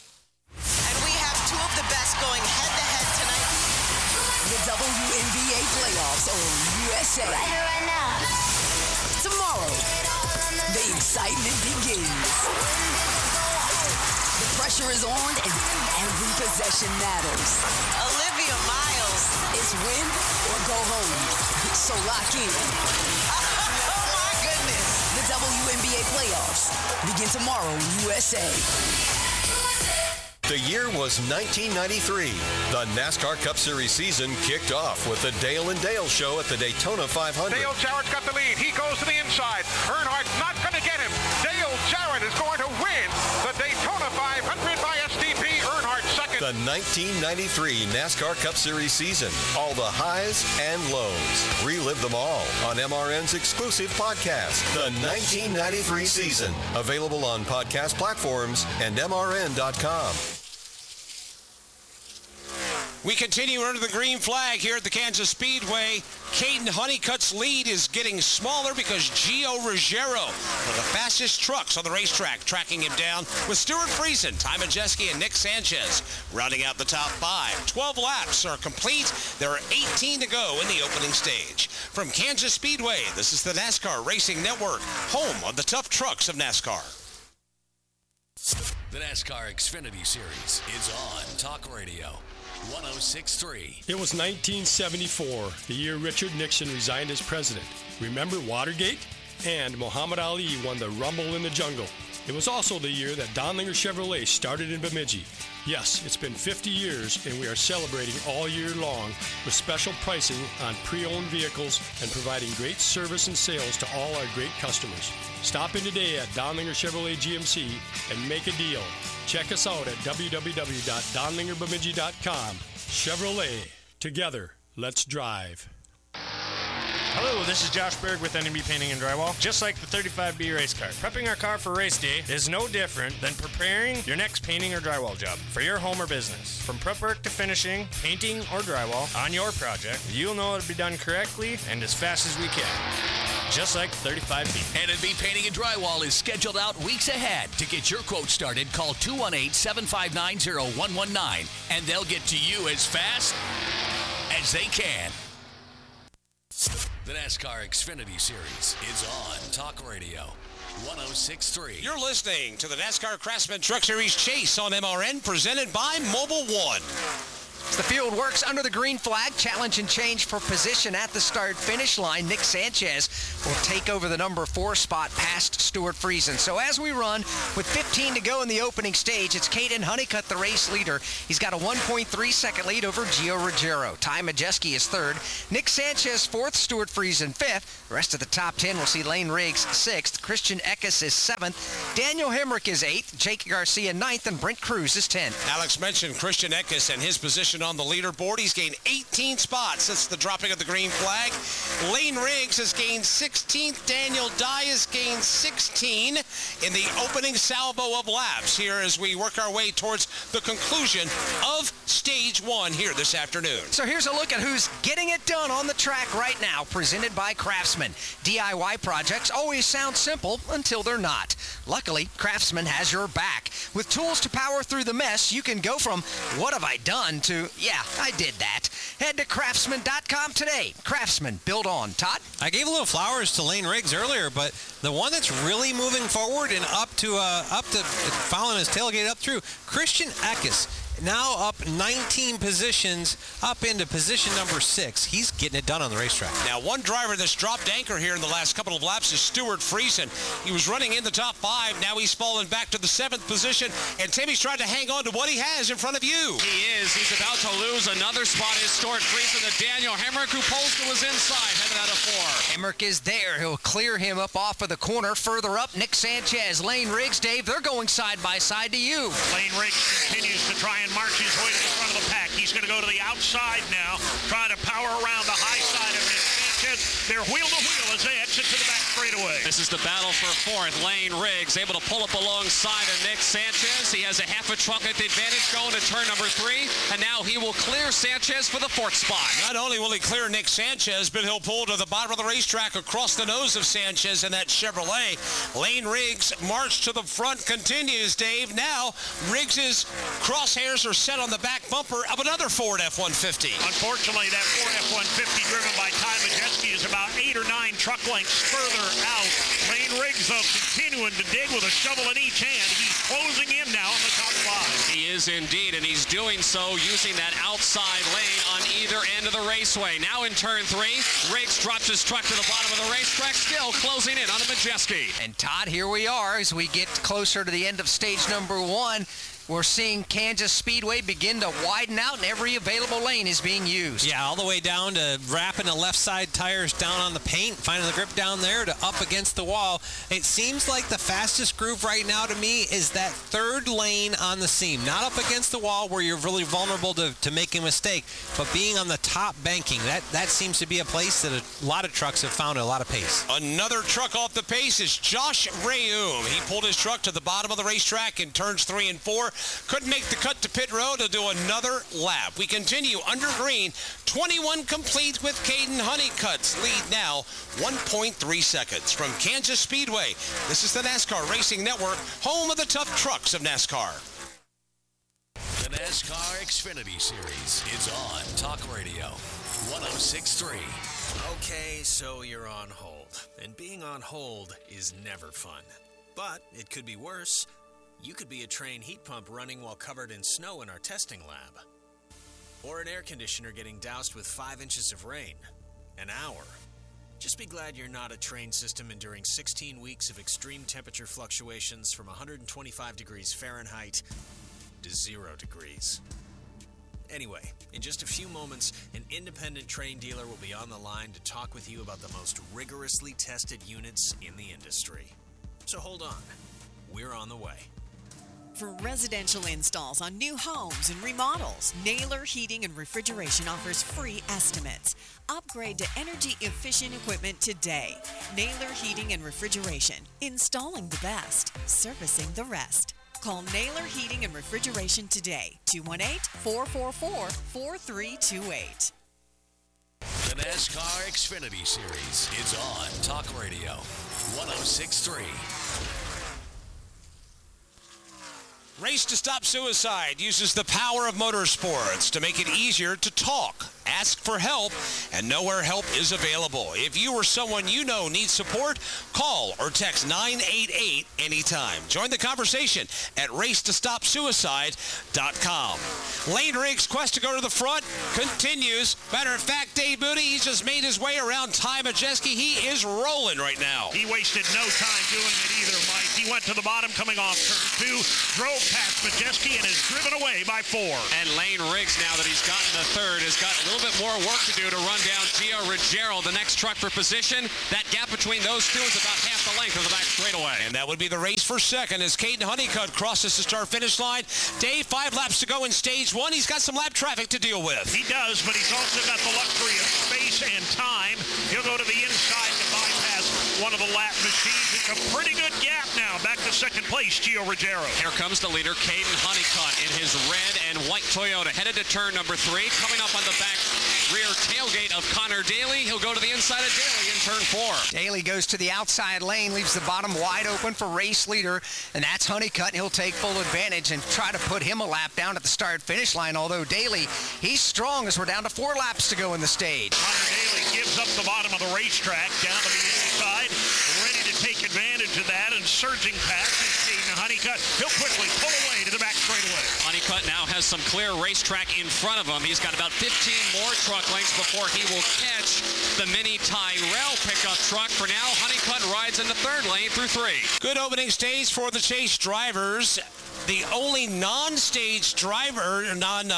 And we have 2 of the best going head-to-head tonight. The WNBA playoffs on USA. Right here, right now. Tomorrow, the excitement begins. The pressure is on and every possession matters. Olivia Miles is win or go home. So lock in. Oh my goodness. The WNBA playoffs begin tomorrow in USA. The year was 1993. The NASCAR Cup Series season kicked off with the Dale and Dale show at the Daytona 500. Dale Jarrett's got the lead. He goes to the inside. Earnhardt's not going to get him. Dale Jarrett is going to win the Daytona 500 by STP. Earnhardt second. The 1993 NASCAR Cup Series season. All the highs and lows. Relive them all on MRN's exclusive podcast, The 1993 Season. Available on podcast platforms and MRN.com. We continue under the green flag here at the Kansas Speedway. Caden Honeycutt's lead is getting smaller because Gio Ruggiero, one of the fastest trucks on the racetrack, tracking him down with Stuart Friesen, Ty Majeski, and Nick Sanchez rounding out the top 5. 12 laps are complete. There are 18 to go in the opening stage. From Kansas Speedway, this is the NASCAR Racing Network, home of the tough trucks of NASCAR. The NASCAR Xfinity Series is on Talk Radio 106.3. It was 1974, the year Richard Nixon resigned as president. Remember Watergate? And Muhammad Ali won the Rumble in the Jungle. It was also the year that Donlinger Chevrolet started in Bemidji. Yes, it's been 50 years, and we are celebrating all year long with special pricing on pre-owned vehicles and providing great service and sales to all our great customers. Stop in today at Donlinger Chevrolet GMC and make a deal. Check us out at www.donlingerbemidji.com. Chevrolet. Together, let's drive. Hello, this is Josh Berg with NMB Painting and Drywall. Just like the 35B race car, prepping our car for race day is no different than preparing your next painting or drywall job for your home or business. From prep work to finishing, painting or drywall on your project, you'll know it'll be done correctly and as fast as we can. Just like the 35B. NMB Painting and Drywall is scheduled out weeks ahead. To get your quote started, call 218-759-0119, and they'll get to you as fast as they can. The NASCAR Xfinity Series is on Talk Radio 106.3. You're listening to the NASCAR Craftsman Truck Series Chase on MRN, presented by Mobile One. The field works under the green flag. Challenge and change for position at the start-finish line. Nick Sanchez will take over the number 4 spot past Stuart Friesen. So as we run with 15 to go in the opening stage, it's Caden Honeycutt, the race leader. He's got a 1.3-second lead over Gio Ruggiero. Ty Majeski is third. Nick Sanchez fourth. Stuart Friesen fifth. The rest of the top 10 will see Lane Riggs sixth. Christian Eckes is seventh. Daniel Hemrick is eighth. Jake Garcia ninth. And Brent Cruz is 10th. Alex mentioned Christian Eckes and his position on the leaderboard. He's gained 18 spots since the dropping of the green flag. Lane Riggs has gained 16th. Daniel Dye has gained 16 in the opening salvo of laps here as we work our way towards the conclusion of stage 1 here this afternoon. So here's a look at who's getting it done on the track right now, presented by Craftsman. DIY projects always sound simple until they're not. Luckily, Craftsman has your back. With tools to power through the mess, you can go from what have I done to, yeah, I did that. Head to craftsman.com today. Craftsman, build on. Todd? I gave a little flowers to Lane Riggs earlier, but the one that's really moving forward and up to following his tailgate up through, Christian Eckes. Now up 19 positions, up into position number 6. He's getting it done on the racetrack. Now, one driver that's dropped anchor here in the last couple of laps is Stuart Friesen. He was running in the top 5. Now he's fallen back to the 7th position, and Timmy's trying to hang on to what he has in front of you. He is. He's about to lose another spot. Is Stuart Friesen to Daniel Hemrick, who pulls to his inside, heading out of 4. Hemrick is there. He'll clear him up off of the corner. Further up, Nick Sanchez, Lane Riggs. Dave, they're going side by side to you. Lane Riggs continues to try and march his way to the front of the pack. He's going to go to the outside now, trying to power around the high side of Nick Sanchez. They're wheel to wheel as they exit to the back straightaway. This is the battle for 4th. Lane Riggs able to pull up alongside of Nick Sanchez. He has a half a truck length advantage going to turn number 3, and now he will clear Sanchez for the 4th spot. Not only will he clear Nick Sanchez, but he'll pull to the bottom of the racetrack across the nose of Sanchez in that Chevrolet. Lane Riggs' march to the front continues, Dave. Now, Riggs' crosshairs are set on the back bumper of another Ford F-150. Unfortunately, that Ford F-150 driven by Ty Majeski is about 8 or 9 truck lengths further out. Lane Riggs, though, continuing to dig with a shovel in each hand. He's closing in now in the top 5. He is indeed, and he's doing so using that outside lane on either end of the raceway. Now in turn 3, Riggs drops his truck to the bottom of the racetrack, still closing in on the Majeski. And Todd, here we are as we get closer to the end of stage number 1. We're seeing Kansas Speedway begin to widen out, and every available lane is being used. Yeah, all the way down to wrapping the left side tires down on the paint, finding the grip down there to up against the wall. It seems like the fastest groove right now to me is that 3rd lane on the seam. Not up against the wall where you're really vulnerable to making a mistake, but being on the top banking. That seems to be a place that a lot of trucks have found a lot of pace. Another truck off the pace is Josh Rayum. He pulled his truck to the bottom of the racetrack in turns 3 and 4. Couldn't make the cut to pit road to do another lap. We continue under green. 21 complete with Caden Honeycutt's lead now 1.3 seconds. From Kansas Speedway, this is the NASCAR Racing Network, home of the tough trucks of NASCAR. The NASCAR Xfinity Series is on Talk Radio 106.3. Okay, so you're on hold. And being on hold is never fun. But it could be worse. You could be a train heat pump running while covered in snow in our testing lab. Or an air conditioner getting doused with 5 inches of rain. An hour. Just be glad you're not a train system enduring 16 weeks of extreme temperature fluctuations from 125 degrees Fahrenheit to 0 degrees. Anyway, in just a few moments, an independent train dealer will be on the line to talk with you about the most rigorously tested units in the industry. So hold on. We're on the way. For residential installs on new homes and remodels, Naylor Heating and Refrigeration offers free estimates. Upgrade to energy-efficient equipment today. Naylor Heating and Refrigeration. Installing the best, servicing the rest. Call Naylor Heating and Refrigeration today. 218-444-4328. The NASCAR Xfinity Series is on Talk Radio 106.3. Race to Stop Suicide uses the power of motorsports to make it easier to talk, ask for help, and know where help is available. If you or someone you know needs support, call or text 988 anytime. Join the conversation at racetostopsuicide.com. Lane Riggs' quest to go to the front continues. Matter of fact, Dave Moody, he's just made his way around Ty Majeski. He is rolling right now. He wasted no time doing it either, Mike. He went to the bottom coming off turn 2, drove past Majeski, and is driven away by 4. And Lane Riggs, now that he's gotten to third, has got a little bit more work to do to run down Gio Ruggiero, the next truck for position. That gap between those two is about half the length of the back straightaway. And that would be the race for second as Caden Honeycutt crosses the start-finish line. Dave, 5 laps to go in stage 1. He's got some lap traffic to deal with. He does, but he's also got the luxury of space and time. He'll go to the inside to bypass one of the lap machines. It's a pretty good gap now. Back to second place, Gio Ruggiero. Here comes the leader, Caden Honeycutt, in his red and white Toyota, headed to turn number 3. Coming up on the back rear tailgate of Connor Daly. He'll go to the inside of Daly in turn 4. Daly goes to the outside lane, leaves the bottom wide open for race leader, and that's Honeycutt. He'll take full advantage and try to put him a lap down at the start-finish line, although Daly, he's strong as we're down to 4 laps to go in the stage. Connor Daly gives up the bottom of the racetrack down to the inside, ready to take advantage of that, and surging past Caden Honeycutt. He'll quickly pull away to the back straightaway. Honeycutt now has some clear racetrack in front of him. He's got about 15 more truck lengths before he will catch the Mini Tyrell pickup truck. For now, Honeycutt rides in the third lane through 3. Good opening stage for the Chase drivers. The only non-Chase drivers,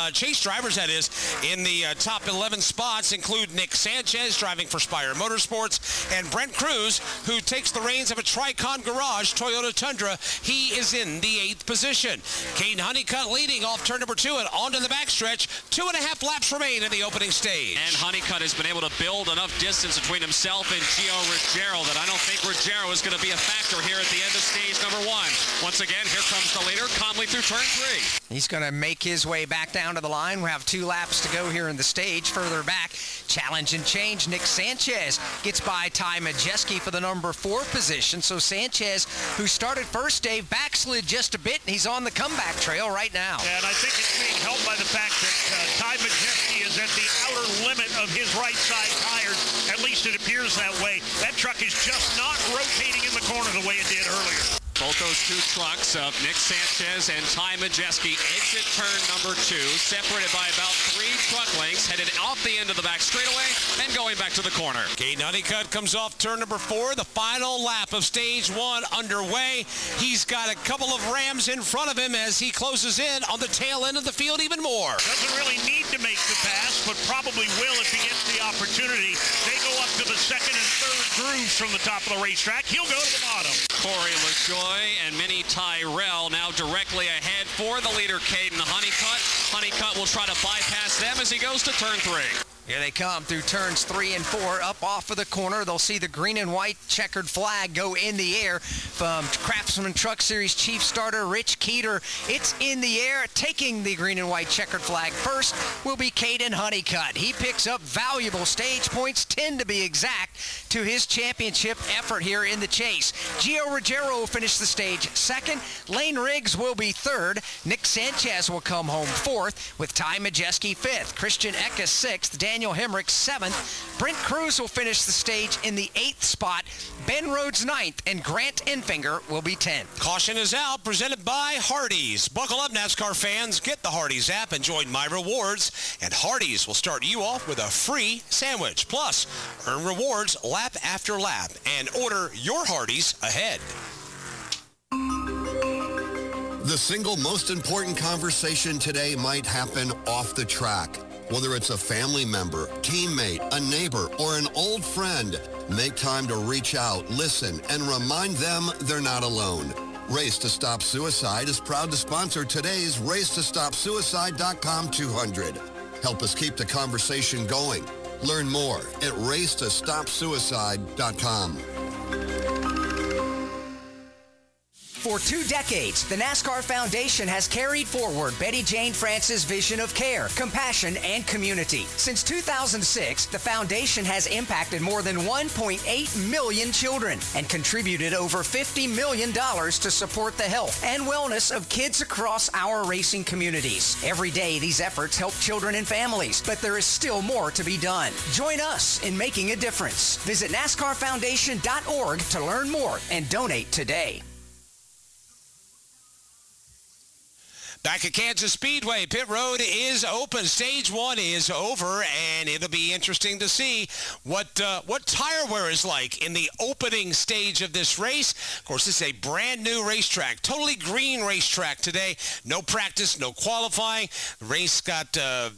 that is, in the top 11 spots include Nick Sanchez, driving for Spire Motorsports, and Brent Cruz, who takes the reins of a Tricon Garage Toyota Tundra. He is in the 8th position. Caden Honeycutt leading off turn number 2 and onto the backstretch. 2.5 laps remain in the opening stage. And Honeycutt has been able to build enough distance between himself and Gio Ruggiero that I don't think Ruggiero is going to be a factor here at the end of stage number 1. Once again, here comes the leader, calmly through turn 3. He's going to make his way back down to the line. We have 2 laps to go here in the stage. Further back, challenge and change. Nick Sanchez gets by Ty Majeski for the number 4 position. So Sanchez, who started first, Dave, backslid just a bit, and he's on the comeback trail right now. And I think it's being helped by the fact that Ty Majeski is at the outer limit of his right side tires. At least it appears that way. That truck is just not rotating in the corner the way it did earlier. Both those 2 trucks of Nick Sanchez and Ty Majeski exit turn number 2, separated by about 3 truck lengths, headed off the end of the back straightaway and going back to the corner. Caden Honeycutt comes off turn number 4, the final lap of stage 1 underway. He's got a couple of Rams in front of him as he closes in on the tail end of the field even more. Doesn't really need to make the pass, but probably will if he gets the opportunity. They go up to the second and third grooves from the top of the racetrack. He'll go to the bottom. Corey LaJoy and Mini Tyrell now directly ahead for the leader, Caden Honeycutt. Honeycutt will try to bypass them as he goes to turn 3. Here they come through turns 3 and 4, up off of the corner. They'll see the green and white checkered flag go in the air from Craftsman Truck Series Chief Starter Rich Keeter. It's in the air. Taking the green and white checkered flag first will be Caden Honeycutt. He picks up valuable stage points, 10 to be exact, to his championship effort here in the chase. Gio Ruggiero will finish the stage second. Lane Riggs will be third. Nick Sanchez will come home fourth, with Ty Majeski fifth. Christian Eckes sixth. Daniel Hemrick 7th. Brent Cruz will finish the stage in the 8th spot. Ben Rhodes 9th, and Grant Enfinger will be 10th. Caution is out, presented by Hardee's. Buckle up, NASCAR fans. Get the Hardee's app and join My Rewards, and Hardee's will start you off with a free sandwich. Plus, earn rewards lap after lap, and order your Hardee's ahead. The single most important conversation today might happen off the track. Whether it's a family member, teammate, a neighbor, or an old friend, make time to reach out, listen, and remind them they're not alone. Race to Stop Suicide is proud to sponsor today's RaceToStopSuicide.com 200. Help us keep the conversation going. Learn more at RaceToStopSuicide.com. For 2 decades, the NASCAR Foundation has carried forward Betty Jane France's vision of care, compassion, and community. Since 2006, the foundation has impacted more than 1.8 million children and contributed over $50 million to support the health and wellness of kids across our racing communities. Every day, these efforts help children and families, but there is still more to be done. Join us in making a difference. Visit NASCARFoundation.org to learn more and donate today. Back at Kansas Speedway, pit road is open. Stage 1 is over, and it'll be interesting to see what tire wear is like in the opening stage of this race. Of course, this is a brand new racetrack, totally green racetrack today. No practice, no qualifying. The race got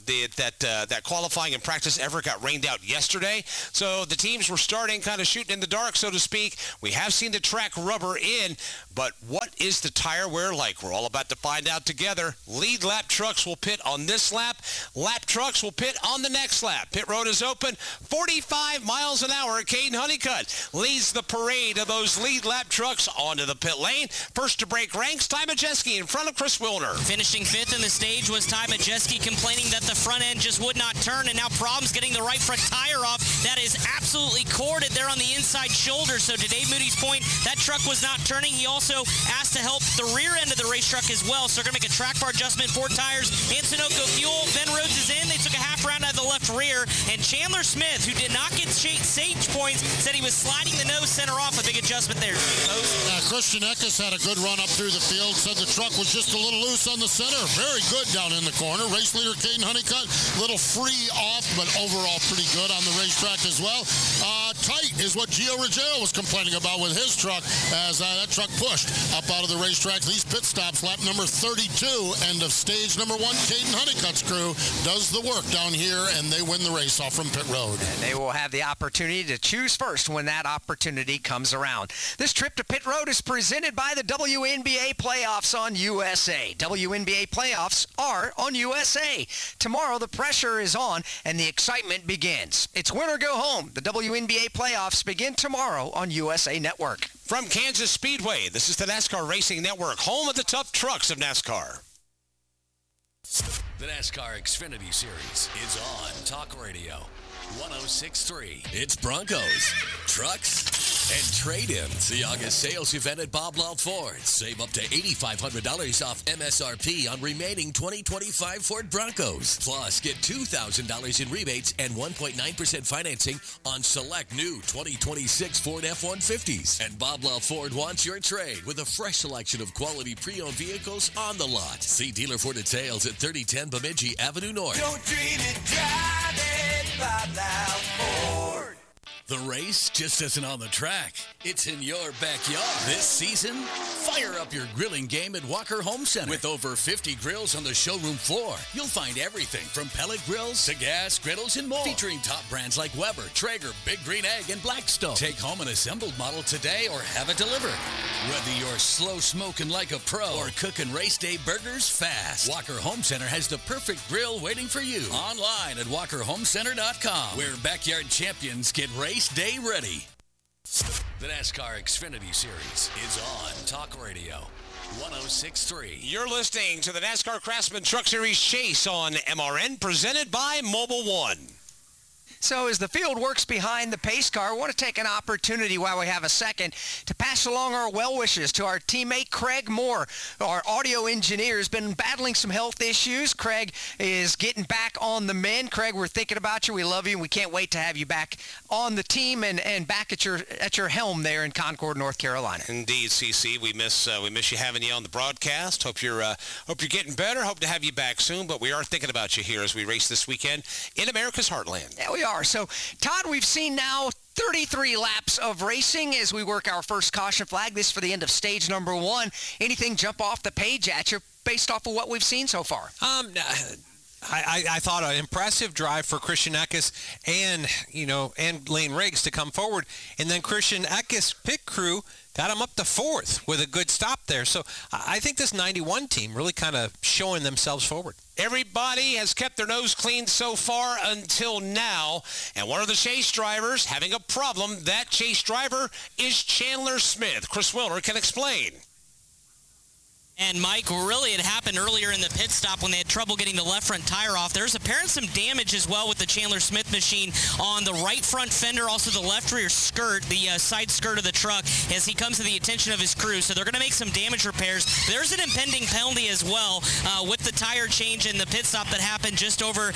that qualifying and practice effort got rained out yesterday, so the teams were starting kind of shooting in the dark, so to speak. We have seen the track rubber in, but what is the tire wear like? We're all about to find out together. Lead lap trucks will pit on this lap. Lap trucks will pit on the next lap. Pit road is open. 45 miles an hour. Caden Honeycutt leads the parade of those lead lap trucks onto the pit lane. First to break ranks, Ty Majeski in front of Chris Wilner. Finishing 5th in the stage was Ty Majeski, complaining that the front end just would not turn, and now problems getting the right front tire off. That is absolutely corded there on the inside shoulder. So to Dave Moody's point, that truck was not turning. He also asked to help the rear end of the race truck as well. So they're going to make a track bar adjustment for tires and Sunoco fuel. Ben Rhodes is in. They took a half round out of the left rear. And Chandler Smith, who did not get sage points, said he was sliding the nose center off. A big adjustment there. Christian Eckes had a good run up through the field. Said the truck was just a little loose on the center. Very good down in the corner. Race leader Caden Honeycutt, a little free off, but overall pretty good on the racetrack as well. Tight is what Gio Ruggiero was complaining about with his truck as that truck pushed up out of the racetrack. These pit stops, lap number 32, end of stage number 1. Caden Honeycutt's crew does the work down here, and they win the race off from pit road. And they will have the opportunity to choose first when that opportunity comes around. This trip to pit road is presented by the WNBA playoffs on USA. WNBA playoffs are on USA. Tomorrow, the pressure is on, and the excitement begins. It's win or go home. The WNBA playoffs begin tomorrow on USA Network. From Kansas Speedway, this is the NASCAR Racing Network, home of the tough trucks of NASCAR. The NASCAR Xfinity Series is on Talk Radio 106.3. It's Broncos, trucks, and trade-ins. The August sales event at Bob Law Ford. Save up to $8,500 off MSRP on remaining 2025 Ford Broncos. Plus, get $2,000 in rebates and 1.9% financing on select new 2026 Ford F-150s. And Bob Law Ford wants your trade with a fresh selection of quality pre-owned vehicles on the lot. See dealer for details at 3010 Bemidji Avenue North. Don't dream it, drive it, Bob Law Ford. The race just isn't on the track. It's in your backyard. This season, fire up your grilling game at Walker Home Center. With over 50 grills on the showroom floor, you'll find everything from pellet grills to gas griddles and more. Featuring top brands like Weber, Traeger, Big Green Egg, and Blackstone. Take home an assembled model today or have it delivered. Whether you're slow smoking like a pro or cooking race day burgers fast, Walker Home Center has the perfect grill waiting for you. Online at WalkerHomeCenter.com, where backyard champions get race day ready. The NASCAR Xfinity Series is on Talk Radio 106.3. You're listening to the NASCAR Craftsman Truck Series Chase on MRN, presented by Mobile One. So as the field works behind the pace car, I want to take an opportunity while we have a second to pass along our well wishes to our teammate Craig Moore. Our audio engineer has been battling some health issues. Craig is getting back on the mend. Craig, we're thinking about you. We love you, and we can't wait to have you back on the team and back at your helm there in Concord, North Carolina. Indeed, CC. We miss you having you on the broadcast. Hope you're getting better. Hope to have you back soon. But we are thinking about you here as we race this weekend in America's Heartland. Yeah, we are. So, Todd, we've seen now 33 laps of racing as we work our first caution flag. This for the end of stage number 1. Anything jump off the page at you based off of what we've seen so far? I thought an impressive drive for Christian Eckes and Lane Riggs to come forward. And then Christian Eckes' pit crew got him up to 4th with a good stop there. So I think this 91 team really kind of showing themselves forward. Everybody has kept their nose clean so far until now. And one of the chase drivers having a problem. That chase driver is Chandler Smith. Chris Wilner can explain. And, Mike, really it happened earlier in the pit stop when they had trouble getting the left front tire off. There's apparently some damage as well with the Chandler Smith machine on the right front fender, also the left rear skirt, the side skirt of the truck, as he comes to the attention of his crew. So they're going to make some damage repairs. There's an impending penalty as well with the tire change in the pit stop that happened just over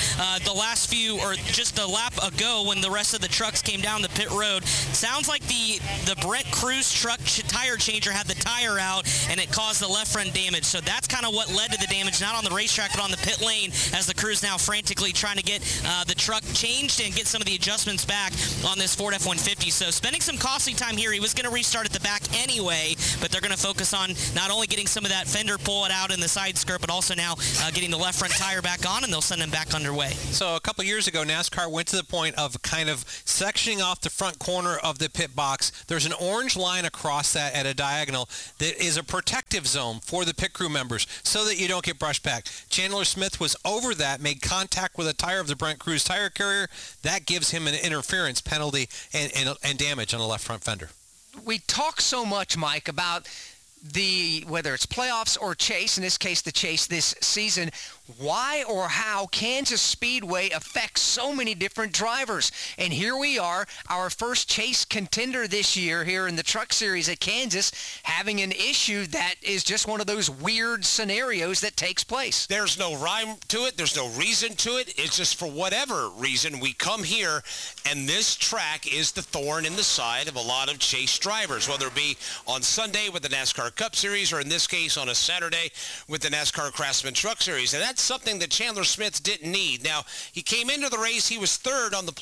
just a lap ago when the rest of the trucks came down the pit road. Sounds like the Brent Cruz truck tire changer had the tire out, and it caused the left front damage. So that's kind of what led to the damage, not on the racetrack, but on the pit lane, as the crew's now frantically trying to get the truck changed and get some of the adjustments back on this Ford F-150. So spending some costly time here. He was going to restart at the back anyway, but they're going to focus on not only getting some of that fender pull it out in the side skirt, but also now getting the left front tire back on, and they'll send him back underway. So a couple years ago, NASCAR went to the point of kind of sectioning off the front corner of the pit box. There's an orange line across that at a diagonal that is a protective zone for the pit crew members so that you don't get brushed back. Chandler Smith was over that, made contact with a tire of the Brent Cruz tire carrier. That gives him an interference penalty and damage on the left front fender. We talk so much, Mike, about whether it's playoffs or chase, in this case the chase this season, why or how Kansas Speedway affects so many different drivers. And here we are, our first chase contender this year here in the Truck Series at Kansas, having an issue that is just one of those weird scenarios that takes place. There's no rhyme to it. There's no reason to it. It's just for whatever reason we come here, and this track is the thorn in the side of a lot of chase drivers, whether it be on Sunday with the NASCAR Cup Series or in this case on a Saturday with the NASCAR Craftsman Truck Series. And that's something that Chandler Smith didn't need. Now, he came into the race, he was third on the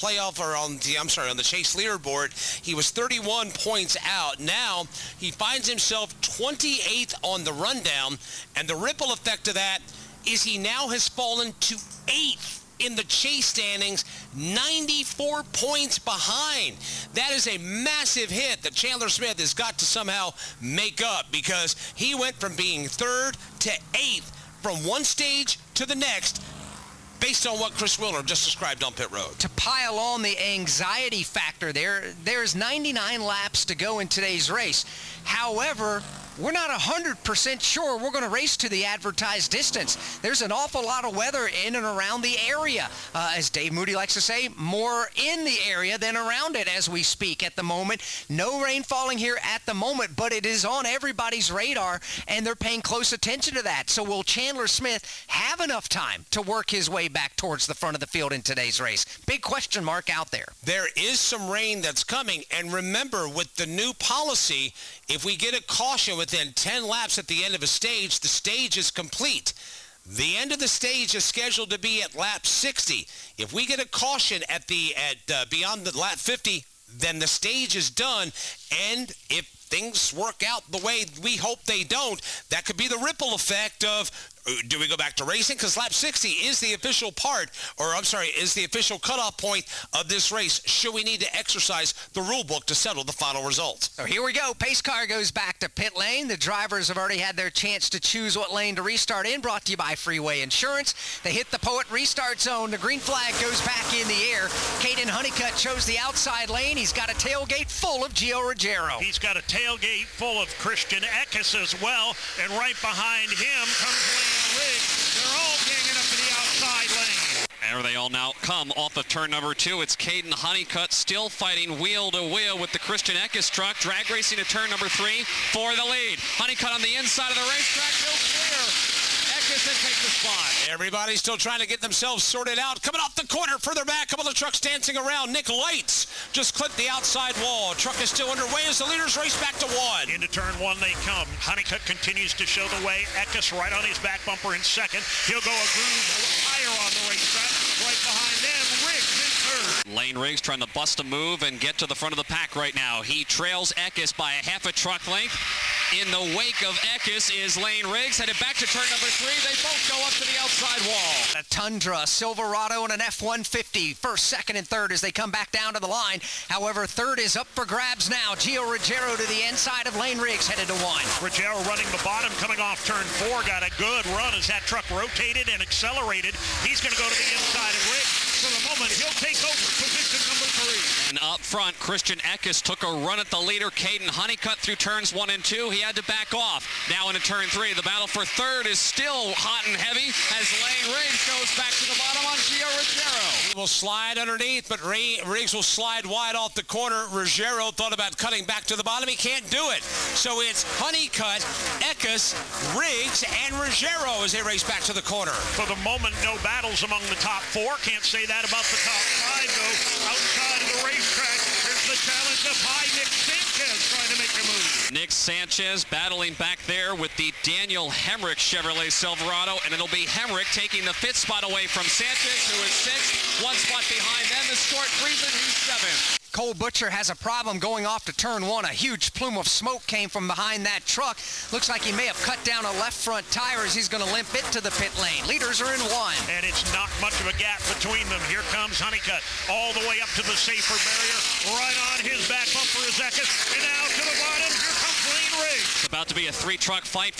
on the chase leaderboard. He was 31 points out. Now, he finds himself 28th on the rundown, and the ripple effect of that is he now has fallen to 8th in the chase standings, 94 points behind. That is a massive hit that Chandler Smith has got to somehow make up, because he went from being third to 8th from one stage to the next, based on what Chris Wilner just described on pit road. To pile on the anxiety factor there's 99 laps to go in today's race. However, we're not 100% sure we're going to race to the advertised distance. There's an awful lot of weather in and around the area. As Dave Moody likes to say, more in the area than around it as we speak at the moment. No rain falling here at the moment, but it is on everybody's radar, and they're paying close attention to that. So will Chandler Smith have enough time to work his way back towards the front of the field in today's race? Big question mark out there. There is some rain that's coming, and remember, with the new policy, if we get a caution within 10 laps at the end of a stage, the stage is complete. The end of the stage is scheduled to be at lap 60. If we get a caution at beyond the lap 50, then the stage is done. And if things work out the way we hope they don't, that could be the ripple effect of, do we go back to racing? Because lap 60 is the official is the official cutoff point of this race. Should we need to exercise the rule book to settle the final result? So here we go. Pace car goes back to pit lane. The drivers have already had their chance to choose what lane to restart in. Brought to you by Freeway Insurance. They hit the Poet restart zone. The green flag goes back in the air. Caden Honeycutt chose the outside lane. He's got a tailgate full of Gio Ruggiero. He's got a tailgate full of Christian Eckes as well. And right behind him comes Lane Riggs. They're all ganging up to the outside lane. There they all now come off of turn number 2. It's Caden Honeycutt still fighting wheel to wheel with the Christian Eckes truck. Drag racing to turn number 3 for the lead. Honeycutt on the inside of the racetrack. He'll clear. Eckes and take the spot. Everybody's still trying to get themselves sorted out. Coming off the corner, further back, a couple of trucks dancing around. Nick Lights just clipped the outside wall. Truck is still underway as the leaders race back to 1. Into turn 1 they come. Honeycutt continues to show the way. Eckes right on his back bumper in second. He'll go a groove higher on the racetrack. Right behind them, Riggs in third. Lane Riggs trying to bust a move and get to the front of the pack right now. He trails Eckes by a half a truck length. In the wake of Eckes is Lane Riggs, headed back to turn number 3. They both go up to the outside wall. A Tundra, Silverado, and an F-150. First, second, and third as they come back down to the line. However, third is up for grabs now. Gio Ruggiero to the inside of Lane Riggs, headed to one. Ruggiero running the bottom, coming off turn 4. Got a good run as that truck rotated and accelerated. He's going to go to the inside of Riggs. For the moment, he'll take over position number 3. And up front, Christian Eckes took a run at the leader, Caden Honeycutt, through turns 1 and 2. He had to back off. Now into turn 3. The battle for third is still hot and heavy as Lane Riggs goes back to the bottom on Gio Ruggiero. He will slide underneath, but Riggs will slide wide off the corner. Ruggiero thought about cutting back to the bottom. He can't do it. So it's Honeycutt, Eckes, Riggs, and Ruggiero as they race back to the corner. For the moment, no battles among the top 4. Can't say that about the top 5, though. Outside of the racetrack, there's the challenge of high Nick Sanchez trying to make a move. Nick Sanchez battling back there with the Daniel Hemrick Chevrolet Silverado, and it'll be Hemrick taking the 5th spot away from Sanchez, who is 6th. 1 spot behind them is Stuart Friesen, who's 7th. Cole Butcher has a problem going off to turn 1. A huge plume of smoke came from behind that truck. Looks like he may have cut down a left front tire as he's going to limp it to the pit lane. Leaders are in 1. And it's not much of a gap between them. Here comes Honeycutt all the way up to the safer barrier. Right on his back bumper is Eckes. And now to the bottom, here comes Lane Riggs. It's about to be a 3-truck fight.